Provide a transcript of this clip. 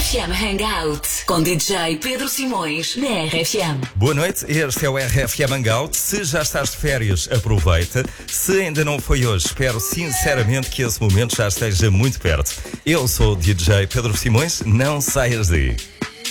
RFM Hangout com DJ Pedro Simões na RFM. Boa noite, este é o RFM Hangout. Se já estás de férias, aproveita. Se ainda não foi hoje, espero sinceramente que esse momento já esteja muito perto. Eu sou o DJ Pedro Simões, não saias daí.